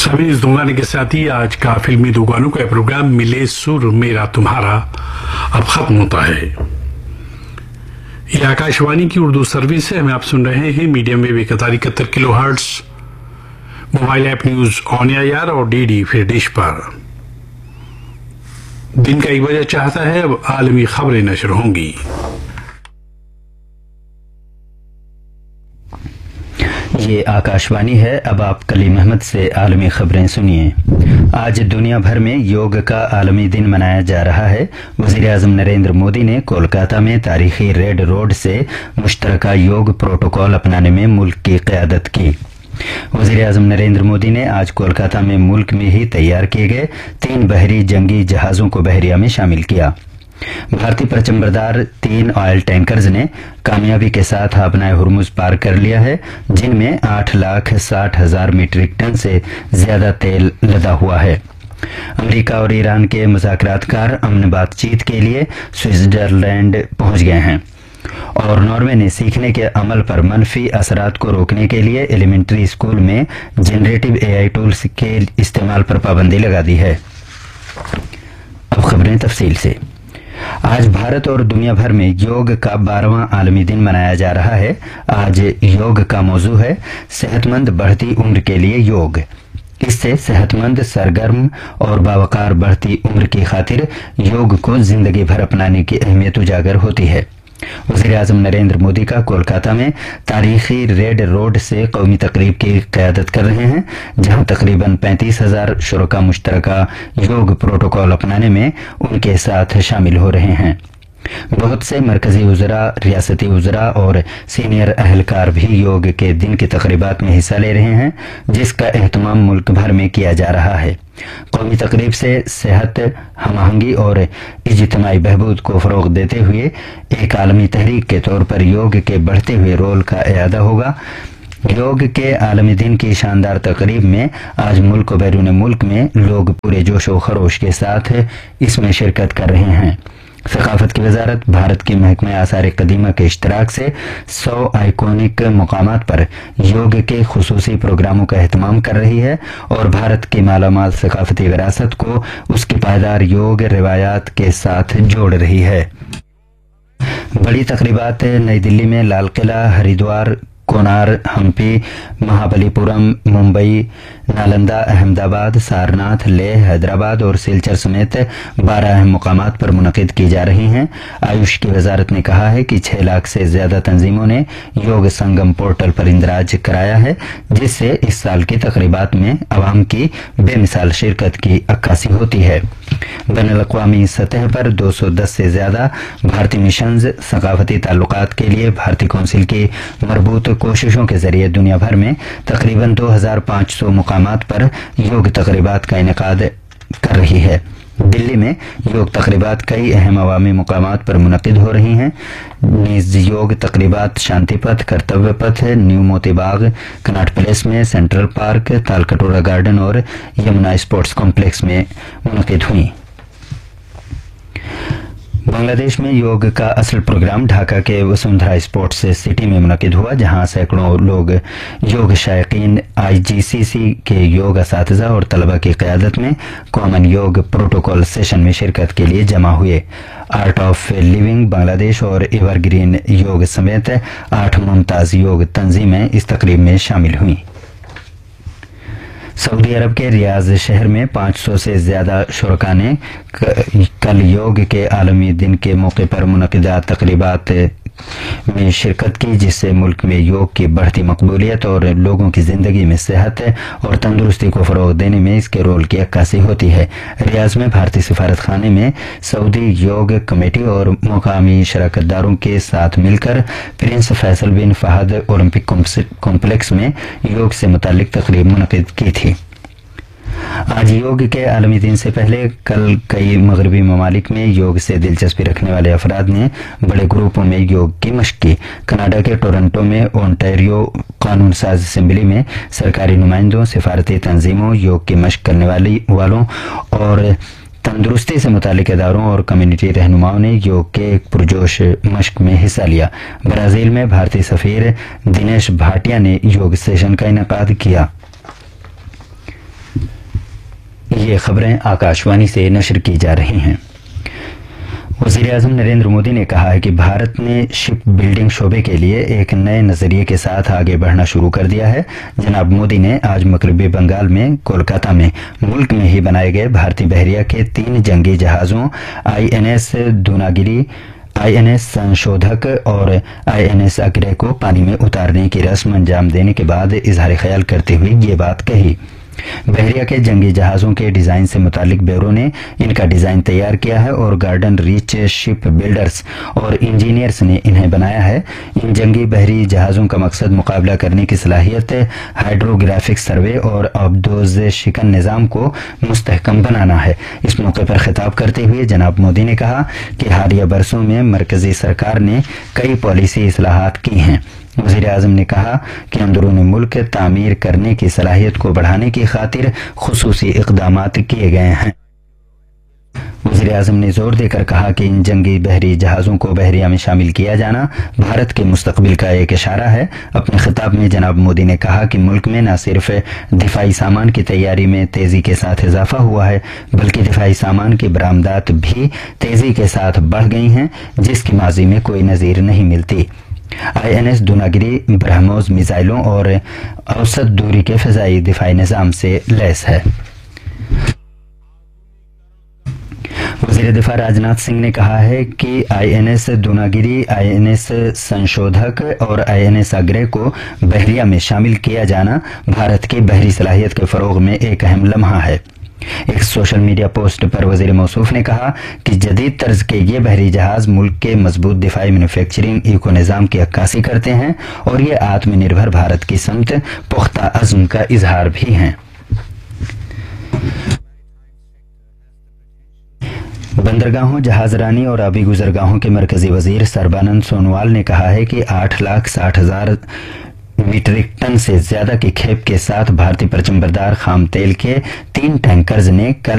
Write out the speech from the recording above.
सभी इस दो गाने के साथ ही आज का फिल्मी दो गानों का प्रोग्राम मिले सुर मेरा तुम्हारा अब खत्म होता है। यह आकाशवाणी की उर्दू सर्विस है। हमें आप सुन रहे हैं medium wave 1071 kilohertz, mobile app news on AIR और डीडी फिर डिश पर। दिन का 1 बजे चाहता है अब आलमी खबरें नशर होंगी। ये आकाशवाणी है। अब आप कलीम अहमद से आलमी खबरें सुनिए। आज दुनिया भर में योग का आलमी दिन मनाया जा रहा है। वज़ीर-ए-आज़म नरेंद्र मोदी ने कोलकाता में तारीखी रेड रोड से मुश्तरका योग प्रोटोकॉल अपनाने में मुल्क की क़यादत की। वज़ीर-ए-आज़म नरेंद्र मोदी ने आज कोलकाता में मुल्क में ही तैयार किए गए 3 बहरी जंगी जहाज़ों को बहरिया में शामिल किया। भारतीय परचमबरदार 3 ऑयल टैंकर्स ने कामयाबी के साथ अपना हुर्मुज पार कर लिया है, जिनमें 8,60,000 मीट्रिक टन से ज्यादा तेल लदा हुआ है। अमेरिका और ईरान के मुज़ाकरातकार अमन बातचीत के लिए स्विट्जरलैंड पहुंच गए हैं और नॉर्वे ने सीखने के अमल पर मनफी असरात को रोकने के लिए एलिमेंट्री स्कूल में जनरेटिव एआई टूल्स के इस्तेमाल पर पाबंदी लगा दी है। अब खबरें तफसील से। आज भारत और दुनिया भर में योग का 12वां आलमी दिन मनाया जा रहा है। आज योग का मौजू है सेहतमंद बढ़ती उम्र के लिए योग। इससे सेहतमंद, सरगर्म और बावकार बढ़ती उम्र की खातिर योग को जिंदगी भर अपनाने की अहमियत उजागर होती है। वज़ीर-ए-आज़म नरेंद्र मोदी का कोलकाता में तारीखी रेड रोड से कौमी तकरीब की क़यादत कर रहे हैं, जहां तकरीबन 35,000 शुरका मुश्तरका योग प्रोटोकॉल अपनाने में उनके साथ शामिल हो रहे हैं। बहुत से मरकजी उज़रा, रियासती उज़रा और सीनियर अहलकार भी योग के दिन की तकरीबात में हिस्सा ले रहे हैं, जिसका एहतमाम मुल्क भर में किया जा रहा है। कौमी तकरीब से सेहत, हम-आहंगी और इज्तिमाई बहबूद को फ़रोग़ देते हुए एक आलमी तहरीक के तौर पर योग के बढ़ते हुए रोल का इयादा होगा। योग के आलमी दिन की शानदार तकरीब में आज मुल्क और बैरून मुल्क में लोग पूरे जोश व खरोश के साथ इसमें शिरकत कर रहे हैं। सकाफत की वजारत भारत की महकमा आसार कदीमा के इश्तराक से 100 आइकॉनिक मुकामात पर योग के खुसूसी प्रोग्रामों का एहतमाम कर रही है और भारत की मालामाल सकाफती विरासत को उसकी पायदार योग रिवायात के साथ जोड़ रही है। बड़ी तकरीबात नई दिल्ली में लाल किला, हरिद्वार, कोनार, हम्पी, महाबलीपुरम, मुंबई, नालंदा, अहमदाबाद, सारनाथ, लेह, हैदराबाद और सिलचर समेत 12 अहम मुकामात पर मुनक़िद की जा रही हैं। आयुष की वजारत ने कहा है कि 6 लाख से ज्यादा तंजीमों ने योग संगम पोर्टल पर इंदराज कराया है, जिससे इस साल की तकरीबात में अवाम की बेमिसाल शिरकत की अक्कासी होती है। बैनुल-अक़वामी सतह पर 210 से ज्यादा भारतीय मिशंस सकाफती ताल्लुकात के लिए भारतीय कौंसिल की मरबूत कोशिशों के जरिए दुनिया भर में तकरीबन 2500 मुकामात पर योग तकरीबात का इनेकाद कर रही है। दिल्ली में योग तकरीबात कई अहम अवामी मुकामात पर मुनक़िद हो रही हैं। नीज योग तकरीबात शांति पथ, कर्तव्य पथ, new Moti Bagh, Connaught palace में, सेंट्रल पार्क, तालकटोरा गार्डन और यमुना स्पोर्ट्स कॉम्प्लेक्स में मुनक़िद हुई। बांग्लादेश में योग का असल प्रोग्राम ढाका के वसुंधरा स्पोर्ट्स सिटी में मुनक़िद हुआ, जहां सैकड़ों लोग योग शायकीन आईजीसीसी के योग असातिज़ा और तलबा की क़यादत में कॉमन योग प्रोटोकॉल सेशन में शिरकत के लिए जमा हुए। आर्ट ऑफ लिविंग बांग्लादेश और एवरग्रीन योग समेत 8 मुमताज़ योग तंजीमें इस तकरीब में शामिल हुई। सऊदी अरब के रियाज शहर में 500 से ज्यादा शुरका ने कल योग के आलमी दिन के मौके पर मुनक़िदा तकरीबात में शिरकत की, जिससे मुल्क में योग की बढ़ती मकबूलियत और लोगों की जिंदगी में सेहत और तंदुरुस्ती को फ़रोग़ देने में इसके रोल की अक्कासी होती है। रियाज में भारतीय सिफारत खाने में सऊदी योग कमेटी और मुकामी शराकतदारों के साथ मिलकर प्रिंस फैसल बिन फहद ओलंपिक कॉम्प्लेक्स में योग से मुताल्लिक तकरीब मुनक़िद की थी। आज योग के आलमी दिन से पहले कल कई मगरबी ममालिक में योग से दिलचस्पी रखने वाले अफराद ने बड़े ग्रुपों में योग की मशक की। कनाडा के टोरंटो में ओंटारियो कानून साज असम्बली में सरकारी नुमाइंदों, सिफारती तंजीमों, योग की मशक करने वालों और तंदुरुस्ती से मुतालिक इदारों और कम्युनिटी रहनुमाओं ने योग के एक पुरजोश मशक में हिस्सा लिया। ब्राजील में भारतीय सफीर दिनेश भाटिया ने योग सेशन का इनेकाद किया। یہ خبریں آکاشوانی سے نشر کی جا رہی ہیں۔ وزیر اعظم نریندر مودی نے کہا ہے کہ بھارت نے شپ بلڈنگ شعبے کے لیے ایک نئے نظریے کے ساتھ آگے بڑھنا شروع کر دیا ہے۔ جناب مودی نے آج مغربی بنگال میں کولکاتہ میں ملک میں ہی بنائے گئے بھارتی بحریہ کے 3 جنگی جہازوں INS دوناگری، INS سنشودھک اور INS اگرے کو پانی میں اتارنے کی رسم انجام دینے کے بعد اظہار خیال کرتے ہوئے یہ بات کہی۔ بحریہ کے جنگی جہازوں کے ڈیزائن سے متعلق بیورو نے ان کا ڈیزائن تیار کیا ہے اور گارڈن ریچ شپ بلڈرز اور انجینئرز نے انہیں بنایا ہے۔ ان جنگی بحری جہازوں کا مقصد مقابلہ کرنے کی صلاحیت، ہائیڈروگرافک سروے اور آبدوز شکن نظام کو مستحکم بنانا ہے۔ اس موقع پر خطاب کرتے ہوئے جناب مودی نے کہا کہ حالیہ برسوں میں مرکزی سرکار نے کئی پالیسی اصلاحات کی ہیں۔ وزیر اعظم نے کہا کہ اندرون ملک تعمیر کرنے کی صلاحیت کو بڑھانے کی خاطر خصوصی اقدامات کیے گئے ہیں۔ وزیر اعظم نے زور دے کر کہا کہ ان جنگی بحری جہازوں کو بحریہ میں شامل کیا جانا بھارت کے مستقبل کا ایک اشارہ ہے۔ اپنے خطاب میں جناب مودی نے کہا کہ ملک میں نہ صرف دفاعی سامان کی تیاری میں تیزی کے ساتھ اضافہ ہوا ہے بلکہ دفاعی سامان کی برآمدات بھی تیزی کے ساتھ بڑھ گئی ہیں، جس کی ماضی میں کوئی نظیر نہیں ملتی۔ INS دوناگری برہموس میزائلوں اور اوسط دوری کے فضائی دفاعی نظام سے لیس ہے۔ وزیر دفاع راجناتھ سنگھ نے کہا ہے کہ INS دوناگری، INS سنشودھک اور INS اگرے کو بحریہ میں شامل کیا جانا بھارت کی بحری صلاحیت کے فروغ میں ایک اہم لمحہ ہے۔ ایک سوشل میڈیا پوسٹ پر وزیر موصوف نے کہا کہ جدید طرز کے یہ بحری جہاز ملک کے مضبوط دفاعی مینوفیکچرنگ ایکو نظام کی عکاسی کرتے ہیں اور یہ آتم نربھر بھارت کی سمت پختہ عزم کا اظہار بھی ہیں۔ بندرگاہوں، جہاز رانی اور آبی گزرگاہوں کے مرکزی وزیر سربانند سونووال نے کہا ہے کہ 8,60,000 میٹرک ٹن سے زیادہ کی کھیپ کے ساتھ بھارتی پرچم بردار خام تیل کے 3 ٹینکرز نے کل